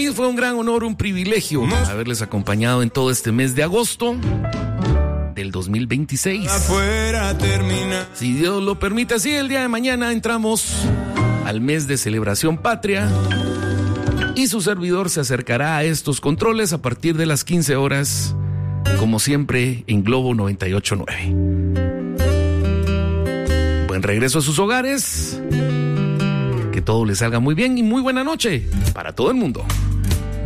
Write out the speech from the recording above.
mí fue un gran honor, un privilegio haberles acompañado en todo este mes de agosto del 2026. Si Dios lo permite, así el día de mañana entramos al mes de celebración patria y su servidor se acercará a estos controles a partir de las 15 horas, como siempre en Globo 98.9. Buen regreso a sus hogares, que todo les salga muy bien y muy buena noche para todo el mundo.